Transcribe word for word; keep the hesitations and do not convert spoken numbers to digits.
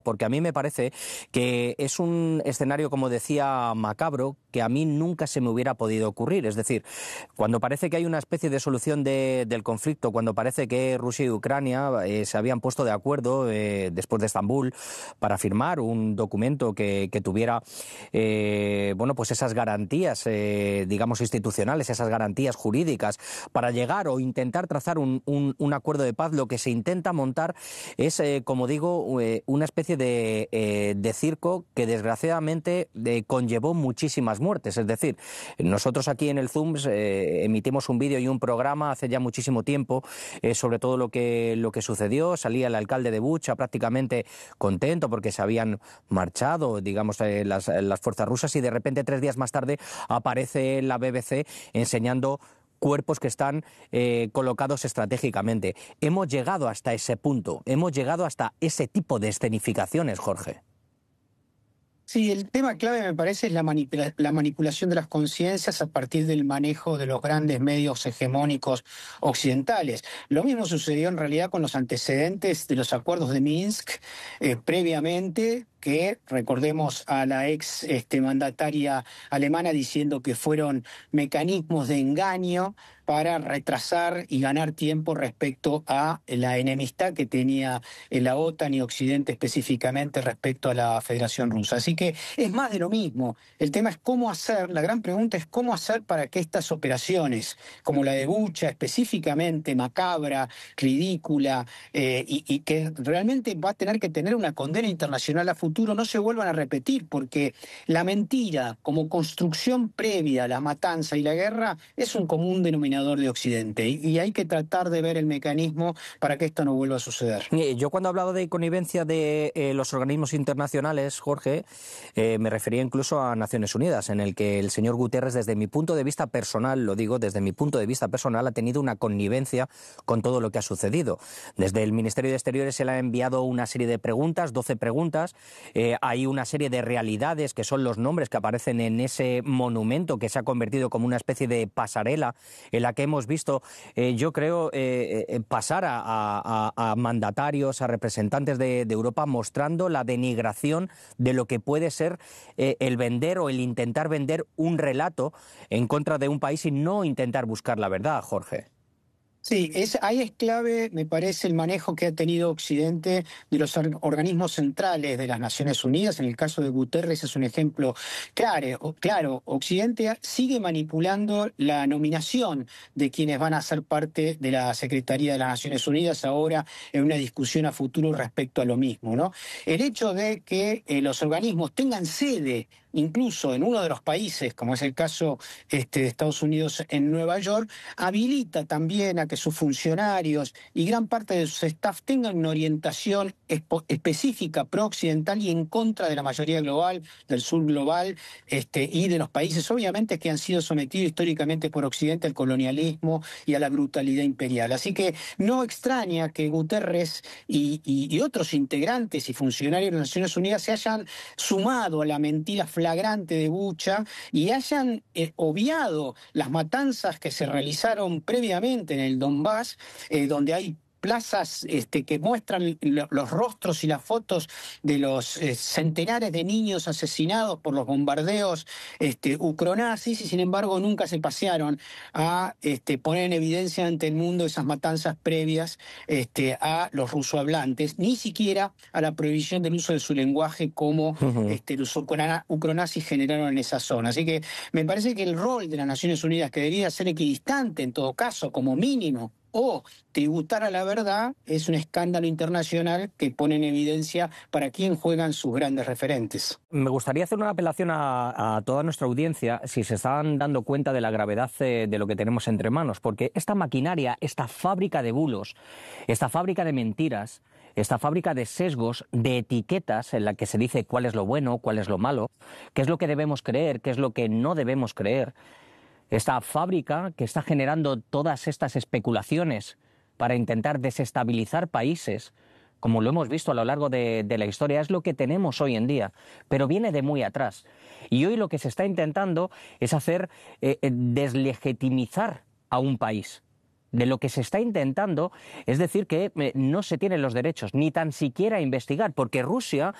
Porque a mí me parece que es un escenario, como decía, macabro, que a mí nunca se me hubiera podido ocurrir. Es decir, cuando parece que hay una especie de solución de, del conflicto, cuando parece que Rusia y Ucrania eh, se habían puesto de acuerdo eh, después de Estambul para firmar un documento que, que tuviera eh, bueno, pues esas garantías, eh, digamos, institucionales, esas garantías jurídicas para llegar o intentar trazar un, un, un acuerdo de paz, lo que se intenta montar es, eh, como digo, eh, una especie de, eh, de circo que desgraciadamente eh, conllevó muchísimas muertes. Es decir, nosotros aquí en el Zoom eh, emitimos un vídeo y un programa hace ya muchísimo tiempo eh, sobre todo lo que, lo que sucedió. Salía el alcalde de Bucha prácticamente contento porque se habían marchado, digamos, eh, las, las fuerzas rusas, y de repente tres días más tarde aparece la B B C enseñando cuerpos que están eh, colocados estratégicamente. Hemos llegado hasta ese punto, hemos llegado hasta ese tipo de escenificaciones, Jorge. Sí, el tema clave me parece es la, manipula la manipulación de las conciencias a partir del manejo de los grandes medios hegemónicos occidentales. Lo mismo sucedió en realidad con los antecedentes de los acuerdos de Minsk eh, previamente, que recordemos a la ex este, mandataria alemana diciendo que fueron mecanismos de engaño para retrasar y ganar tiempo respecto a la enemistad que tenía la OTAN y Occidente específicamente respecto a la Federación Rusa. Así que es más de lo mismo. El tema es cómo hacer, la gran pregunta es cómo hacer para que estas operaciones, como la de Bucha, específicamente macabra, ridícula, eh, y, y que realmente va a tener que tener una condena internacional a futuro, no se vuelvan a repetir, porque la mentira como construcción previa a la matanza y la guerra es un común denominador de Occidente, y, y hay que tratar de ver el mecanismo para que esto no vuelva a suceder. Yo cuando he hablado de connivencia de eh, los organismos internacionales, Jorge, eh, me refería incluso a Naciones Unidas, en el que el señor Guterres, desde mi punto de vista personal, lo digo, desde mi punto de vista personal, ha tenido una connivencia con todo lo que ha sucedido. Desde el Ministerio de Exteriores se le ha enviado una serie de preguntas, doce preguntas, eh, hay una serie de realidades que son los nombres que aparecen en ese monumento que se ha convertido como una especie de pasarela en la que hemos visto, eh, yo creo, eh, eh, pasar a, a, a mandatarios, a representantes de, de Europa mostrando la denigración de lo que puede ser eh, el vender o el intentar vender un relato en contra de un país y no intentar buscar la verdad, Jorge. Sí, es, ahí es clave, me parece, el manejo que ha tenido Occidente de los or organismos centrales de las Naciones Unidas. En el caso de Guterres es un ejemplo claro. Claro, Occidente sigue manipulando la nominación de quienes van a ser parte de la Secretaría de las Naciones Unidas ahora en una discusión a futuro respecto a lo mismo, ¿no? El hecho de que eh, los organismos tengan sede incluso en uno de los países, como es el caso este, de Estados Unidos en Nueva York, habilita también a que sus funcionarios y gran parte de sus staff tengan una orientación específica pro-occidental y en contra de la mayoría global, del sur global, este, y de los países, obviamente, que han sido sometidos históricamente por Occidente al colonialismo y a la brutalidad imperial. Así que no extraña que Guterres y, y, y otros integrantes y funcionarios de las Naciones Unidas se hayan sumado a la mentira flagrante de Bucha y hayan eh, obviado las matanzas que se realizaron previamente en el Donbass, eh, donde hay plazas este, que muestran lo, los rostros y las fotos de los eh, centenares de niños asesinados por los bombardeos este, ucronazis, y sin embargo nunca se pasearon a este, poner en evidencia ante el mundo esas matanzas previas este, a los rusohablantes, ni siquiera a la prohibición del uso de su lenguaje como uh-huh. este, los ucronazis generaron en esa zona. Así que me parece que el rol de las Naciones Unidas, que debería ser equidistante en todo caso, como mínimo, o tributar a la verdad, es un escándalo internacional que pone en evidencia para quién juegan sus grandes referentes. Me gustaría hacer una apelación a, a toda nuestra audiencia, si se están dando cuenta de la gravedad de, de lo que tenemos entre manos, porque esta maquinaria, esta fábrica de bulos, esta fábrica de mentiras, esta fábrica de sesgos, de etiquetas en la que se dice cuál es lo bueno, cuál es lo malo, qué es lo que debemos creer, qué es lo que no debemos creer, esta fábrica que está generando todas estas especulaciones para intentar desestabilizar países, como lo hemos visto a lo largo de, de la historia, es lo que tenemos hoy en día, pero viene de muy atrás. Y hoy lo que se está intentando es hacer eh, deslegitimizar a un país. de lo que se está intentando es decir que no se tienen los derechos, ni tan siquiera investigar, porque Rusia